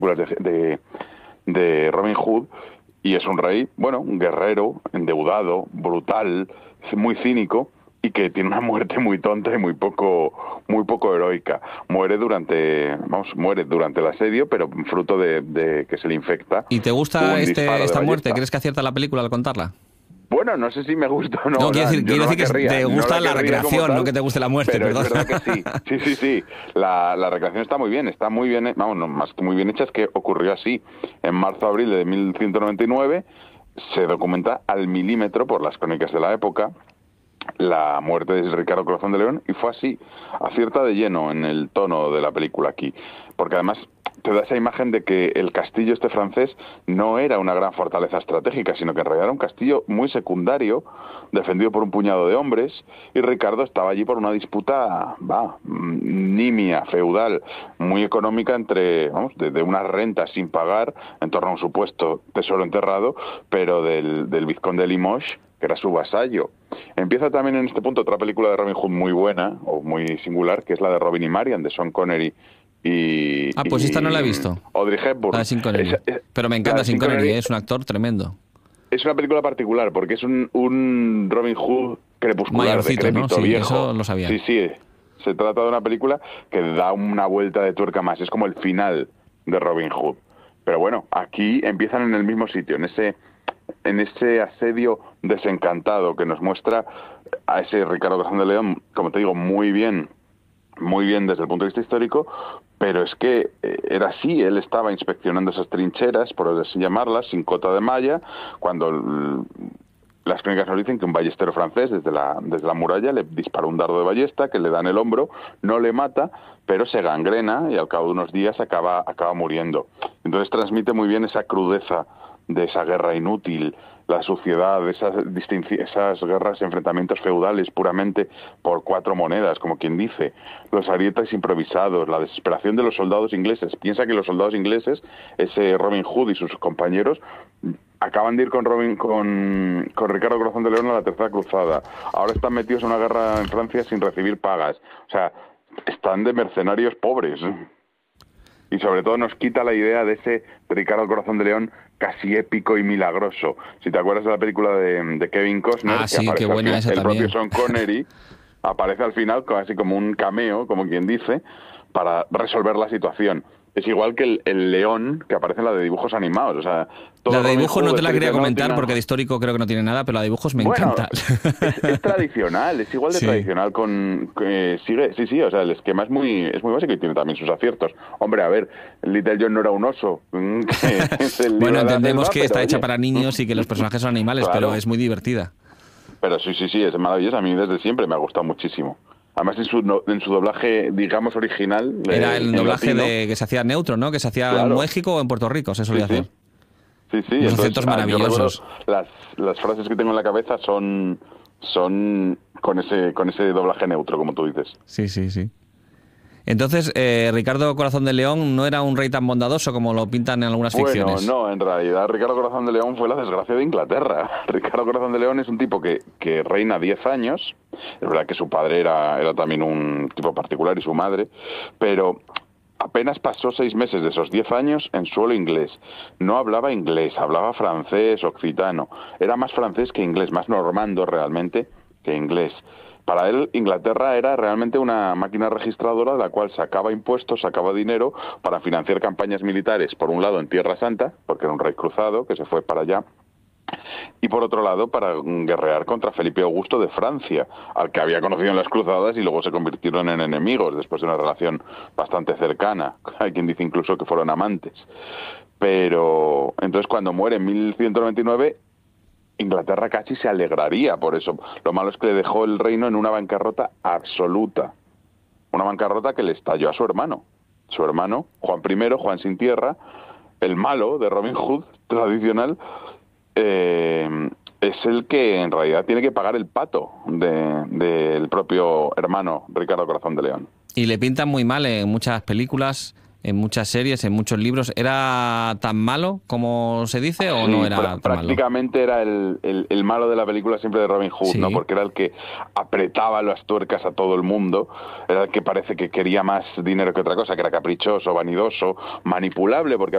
de Robin Hood, y es un rey, bueno, un guerrero, endeudado, brutal, muy cínico, y que tiene una muerte muy tonta y muy poco heroica. Muere durante el asedio, pero fruto de que se le infecta ¿Y te gusta un disparo de esta muerte? ballesta. ¿Crees que acierta la película al contarla? Bueno, no sé si me gusta o no. No, Yo quiero no la decir que querría, te no gusta la querría como recreación, tal, no que te guste la muerte, pero perdón. es verdad que sí. Sí. La recreación está muy bien, vamos, no, más que muy bien hecha, es que ocurrió así. En marzo-abril de 1199 se documenta al milímetro por las crónicas de la época la muerte de Ricardo Corazón de León, y fue así, acierta de lleno en el tono de la película aquí, porque además te da esa imagen de que el castillo este francés no era una gran fortaleza estratégica, sino que en realidad era un castillo muy secundario, defendido por un puñado de hombres, y Ricardo estaba allí por una disputa, nimia, feudal, muy económica de unas rentas sin pagar en torno a un supuesto tesoro enterrado, pero del vizconde de Limoges, que era su vasallo. Empieza también en este punto otra película de Robin Hood muy buena, o muy singular, que es la de Robin y Marian, de Sean Connery Pues esta no la he visto. Audrey Hepburn. La de Sean Connery. Pero me La encanta de Sean Sean Connery, Connery es un actor tremendo. es una película particular, porque es un Robin Hood crepuscular, Mayorcito, ¿no? decrépito, Sí, viejo. eso lo sabía. Sí. Se trata de una película que da una vuelta de tuerca más. Es como el final de Robin Hood. Pero bueno, aquí empiezan en el mismo sitio, en ese asedio desencantado que nos muestra a ese Ricardo Corazón de León, como te digo, muy bien desde el punto de vista histórico, pero es que era así. Él estaba inspeccionando esas trincheras, por así llamarlas, sin cota de malla, cuando las crónicas nos dicen que un ballestero francés desde la muralla le disparó un dardo de ballesta que le da en el hombro, no le mata, pero se gangrena y al cabo de unos días acaba muriendo. Entonces transmite muy bien esa crudeza de esa guerra inútil, la suciedad, esas guerras, enfrentamientos feudales puramente por 4 monedas, como quien dice, los arietes improvisados, la desesperación de los soldados ingleses. Piensa que los soldados ingleses, ese Robin Hood y sus compañeros, acaban de ir con Ricardo Corazón de León a la Tercera Cruzada. Ahora están metidos en una guerra en Francia sin recibir pagas. O sea, están de mercenarios pobres. Y sobre todo nos quita la idea de ese Ricardo Corazón de León casi épico y milagroso. Si te acuerdas de la película de Kevin Costner, que Sí, qué aparece buena esa el también. propio Sean Connery, aparece al final casi como un cameo, como quien dice, para resolver la situación. Es igual que el león que aparece en la de dibujos animados. O sea, todo La de Robin dibujos Hood, no te la quería comentar tiene porque de histórico creo que no tiene nada, pero la de dibujos me encanta. es tradicional, es igual de Sí. tradicional sí, o sea, el esquema es muy básico y tiene también sus aciertos. Hombre, a ver, Little John no era un oso. Que es el libro Bueno, de la entendemos selva, que está pero, hecha oye, para niños y que los personajes son animales, claro. pero es muy divertida. Pero sí, es maravilloso. A mí desde siempre me ha gustado muchísimo. Además, en su doblaje, digamos, original. Era el en doblaje latino, que se hacía neutro, ¿no? Que se hacía en claro. México o en Puerto Rico, se solía hacer. Sí. Unos Entonces, acentos yo maravillosos. recuerdo las frases que tengo en la cabeza son con ese doblaje neutro, como tú dices. Sí. Entonces, Ricardo Corazón de León no era un rey tan bondadoso como lo pintan en algunas ficciones. Bueno, no, en realidad Ricardo Corazón de León fue la desgracia de Inglaterra. Ricardo Corazón de León es un tipo que reina 10 años. Es verdad que su padre era también un tipo particular y su madre, pero apenas pasó 6 meses de esos 10 años en suelo inglés. No hablaba inglés, hablaba francés, occitano. Era más francés que inglés, más normando realmente que inglés. Para él, Inglaterra era realmente una máquina registradora de la cual sacaba impuestos, sacaba dinero para financiar campañas militares, por un lado en Tierra Santa, porque era un rey cruzado que se fue para allá, y por otro lado para guerrear contra Felipe Augusto de Francia, al que había conocido en las cruzadas y luego se convirtieron en enemigos después de una relación bastante cercana. Hay quien dice incluso que fueron amantes. Pero entonces cuando muere en 1199, Inglaterra casi se alegraría por eso. Lo malo es que le dejó el reino en una bancarrota absoluta. Una bancarrota que le estalló a su hermano. Su hermano, Juan I, Juan sin tierra, el malo de Robin Hood tradicional, es el que en realidad tiene que pagar el pato del propio hermano Ricardo Corazón de León. Y le pintan muy mal en muchas películas, en muchas series, en muchos libros. ¿Era tan malo como se dice o Sí, no era tan malo? prácticamente era el malo de la película siempre de Robin Hood, Sí. ¿no? Porque era el que apretaba las tuercas a todo el mundo, era el que parece que quería más dinero que otra cosa, que era caprichoso, vanidoso, manipulable, porque